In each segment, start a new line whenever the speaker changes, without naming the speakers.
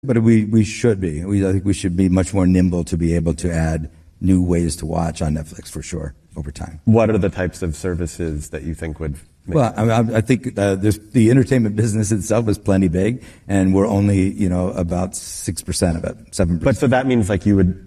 But we should be. I think we should be much more nimble to be able to add new ways to watch on Netflix for sure over time.
What are the types of services that you think would make
Well, I think the entertainment business itself is plenty big, and we're only, about 6% of it, 7%.
But so that means like you would,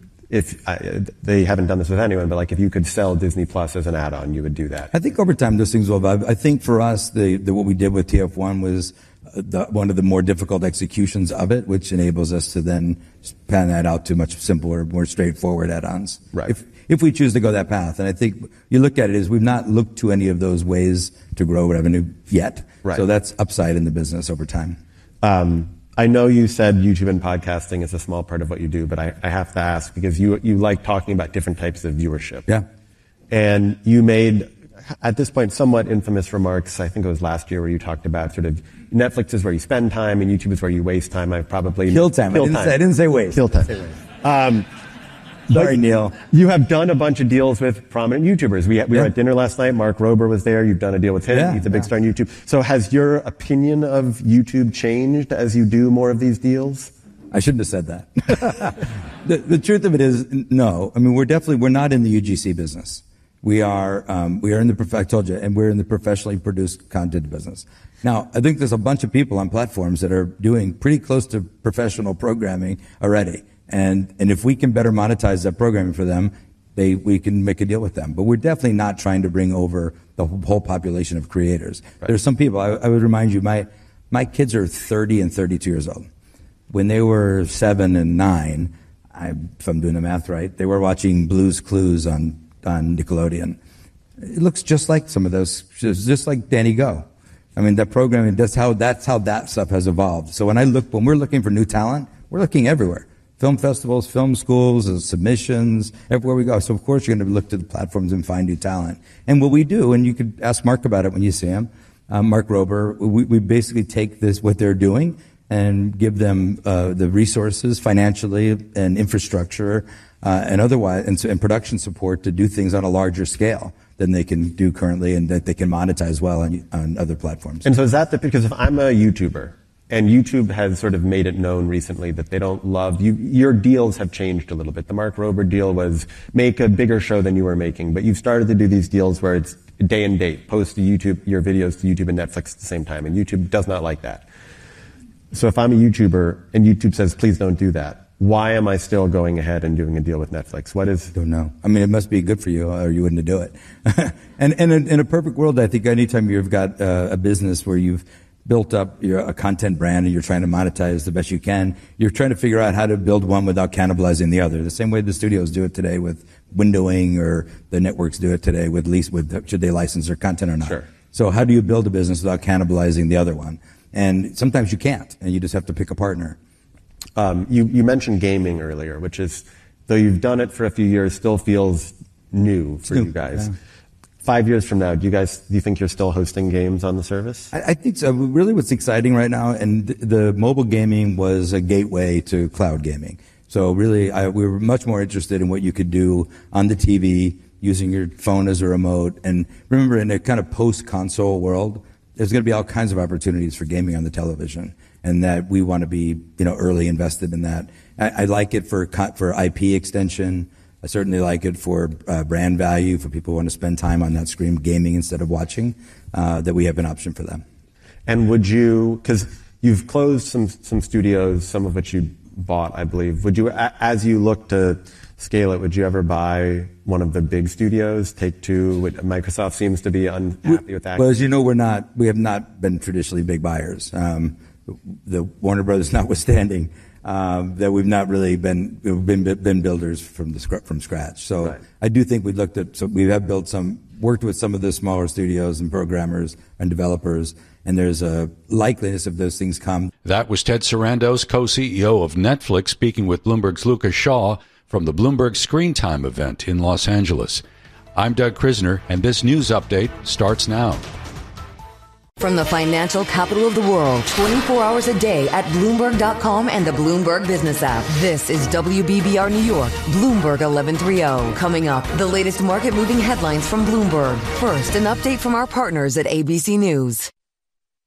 they haven't done this with anyone, but like if you could sell Disney Plus as an add-on, you would do that.
I think over time those things will evolve. I think for us, what we did with TF1 was one of the more difficult executions of it, which enables us to then pan that out to much simpler, more straightforward add-ons.
Right.
If we choose to go that path. And I think you look at it as we've not looked to any of those ways to grow revenue yet.
Right.
So that's upside in the business over time.
I know you said YouTube and podcasting is a small part of what you do, but I have to ask because you like talking about different types of viewership.
Yeah.
And you made, at this point, somewhat infamous remarks, I think it was last year, where you talked about sort of Netflix is where you spend time and YouTube is where you waste time. I probably...
Kill time. I didn't say waste.
Kill time.
Sorry, Neil.
You have done a bunch of deals with prominent YouTubers. We were at dinner last night. Mark Rober was there. You've done a deal with him. He's a big star on YouTube. So has your opinion of YouTube changed as you do more of these deals?
I shouldn't have said that. The truth of it is, no. I mean, we're not in the UGC business. We are in the, I told you, and we're in the professionally produced content business. Now, I think there's a bunch of people on platforms that are doing pretty close to professional programming already. And if we can better monetize that programming for them, we can make a deal with them. But we're definitely not trying to bring over the whole population of creators. Right. There's some people, I would remind you, my kids are 30 and 32 years old. When they were 7 and 9, if I'm doing the math right, they were watching Blue's Clues on Nickelodeon. It looks just like some of those, just like Danny Go. I mean, that programming, that's how that stuff has evolved. So when we're looking for new talent, we're looking everywhere. Film festivals, film schools, submissions, everywhere we go. So of course you're going to look to the platforms and find new talent. And what we do, and you could ask Mark about it when you see him, Mark Rober, we basically take what they're doing and give them the resources financially and infrastructure and otherwise, and production support to do things on a larger scale than they can do currently, and that they can monetize well on other platforms.
And so is that because if I'm a YouTuber, and YouTube has sort of made it known recently that they don't love you, your deals have changed a little bit. The Mark Rober deal was make a bigger show than you were making, but you've started to do these deals where it's day and date, post your videos to YouTube and Netflix at the same time, and YouTube does not like that. So if I'm a YouTuber and YouTube says, please don't do that, why am I still going ahead and doing a deal with Netflix?
Don't know. I mean, it must be good for you, or you wouldn't do it. and in a perfect world, I think anytime you've got a business where you've built up a content brand and you're trying to monetize the best you can, you're trying to figure out how to build one without cannibalizing the other. The same way the studios do it today with windowing, or the networks do it today with should they license their content or not.
Sure.
So how do you build a business without cannibalizing the other one? And sometimes you can't, and you just have to pick a partner.
You mentioned gaming earlier, which is, though you've done it for a few years, still feels new for you guys. Yeah. 5 years from now, do you think you're still hosting games on the service?
I think so. Really what's exciting right now, and the mobile gaming was a gateway to cloud gaming. So really, we were much more interested in what you could do on the TV, using your phone as a remote. And remember, in a kind of post-console world, there's going to be all kinds of opportunities for gaming on the television, and that we want to be, early invested in that. I like it for IP extension. I certainly like it for brand value, for people who want to spend time on that screen gaming instead of watching, that we have an option for them.
And would you, because you've closed some studios, some of which you bought, I believe, would you, as you look to scale it, would you ever buy one of the big studios, Take-Two? Microsoft seems to be unhappy with that.
Well, as you know, we have not been traditionally big buyers. The Warner Brothers notwithstanding, that we've not really been builders from scratch. So right. I do think we have worked with some of the smaller studios and programmers and developers, and there's a likeliness of those things come.
That was Ted Sarandos, co-CEO of Netflix, speaking with Bloomberg's Lucas Shaw from the Bloomberg Screen Time event in Los Angeles. I'm Doug Krisner, and this news update starts now.
From the financial capital of the world, 24 hours a day at Bloomberg.com and the Bloomberg Business app. This is WBBR New York, Bloomberg 1130. Coming up, the latest market-moving headlines from Bloomberg. First, an update from our partners at ABC News.